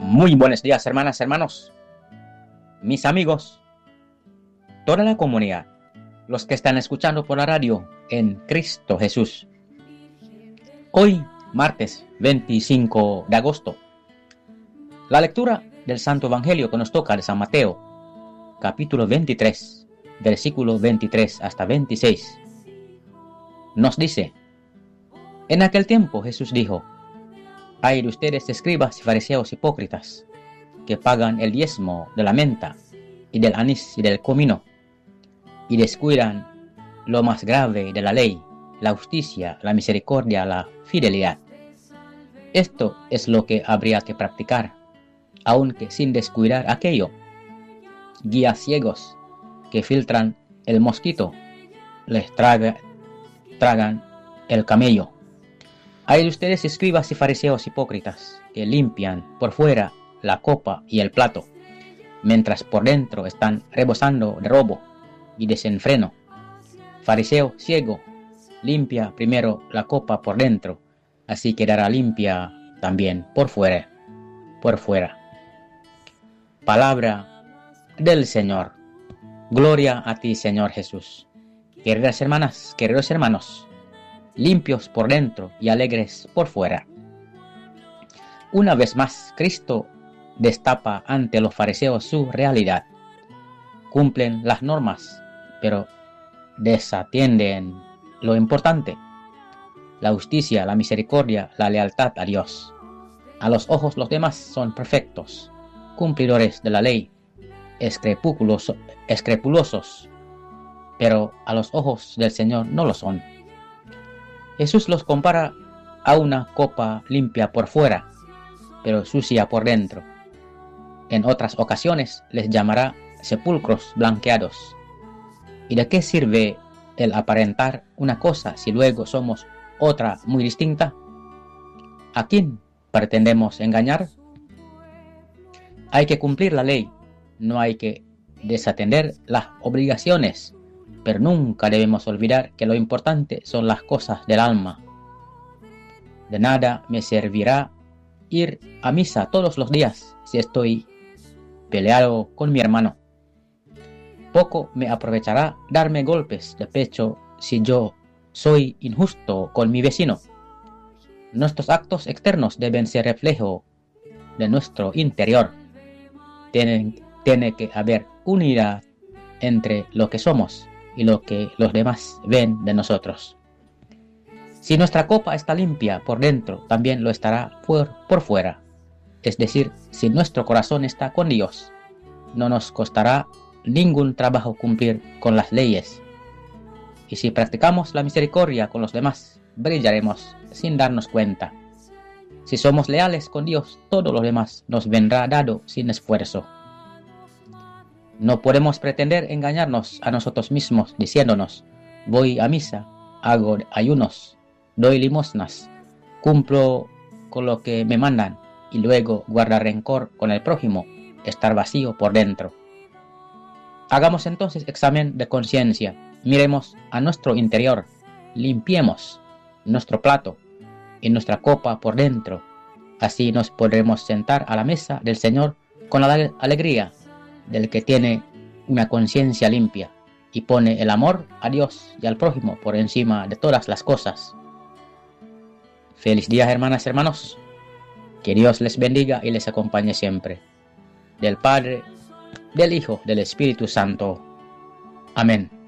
Muy buenos días, hermanas, hermanos, mis amigos, toda la comunidad, los que están escuchando por la radio en Cristo Jesús. Hoy, martes 25 de agosto, la lectura del Santo Evangelio que nos toca de San Mateo, capítulo 23, versículo 23 hasta 26, nos dice: En aquel tiempo Jesús dijo: Hay de ustedes, escribas y fariseos hipócritas, que pagan el diezmo de la menta y del anís y del comino, y descuidan lo más grave de la ley, la justicia, la misericordia, la fidelidad. Esto es lo que habría que practicar, aunque sin descuidar aquello. Guías ciegos que filtran el mosquito, les tragan el camello. Hay de ustedes, escribas y fariseos hipócritas, que limpian por fuera la copa y el plato, mientras por dentro están rebosando de robo y desenfreno. Fariseo ciego, limpia primero la copa por dentro, así quedará limpia también por fuera. Palabra del Señor. Gloria a ti, Señor Jesús. Queridas hermanas, queridos hermanos, limpios por dentro y alegres por fuera. Una vez más, Cristo destapa ante los fariseos su realidad. Cumplen las normas, pero desatienden lo importante: la justicia, la misericordia, la lealtad a Dios. A los ojos los demás son perfectos, cumplidores de la ley, escrupulosos, pero a los ojos del Señor no lo son. Jesús los compara a una copa limpia por fuera, pero sucia por dentro. En otras ocasiones les llamará sepulcros blanqueados. ¿Y de qué sirve el aparentar una cosa si luego somos otra muy distinta? ¿A quién pretendemos engañar? Hay que cumplir la ley, no hay que desatender las obligaciones, pero nunca debemos olvidar que lo importante son las cosas del alma. De nada me servirá ir a misa todos los días si estoy peleado con mi hermano. Poco me aprovechará darme golpes de pecho si yo soy injusto con mi vecino. Nuestros actos externos deben ser reflejo de nuestro interior. Tiene que haber unidad entre lo que somos y lo que los demás ven de nosotros. Si nuestra copa está limpia por dentro, también lo estará por fuera. Es decir, si nuestro corazón está con Dios, no nos costará ningún trabajo cumplir con las leyes. Y si practicamos la misericordia con los demás, brillaremos sin darnos cuenta. Si somos leales con Dios, todo lo demás nos vendrá dado sin esfuerzo. No podemos pretender engañarnos a nosotros mismos diciéndonos: voy a misa, hago ayunos, doy limosnas, cumplo con lo que me mandan, y luego guardar rencor con el prójimo, estar vacío por dentro. Hagamos entonces examen de conciencia, miremos a nuestro interior, limpiemos nuestro plato y nuestra copa por dentro. Así nos podremos sentar a la mesa del Señor con la alegría del que tiene una conciencia limpia y pone el amor a Dios y al prójimo por encima de todas las cosas. Feliz día, hermanas, hermanos. Que Dios les bendiga y les acompañe siempre. Del Padre, del Hijo, del Espíritu Santo. Amén.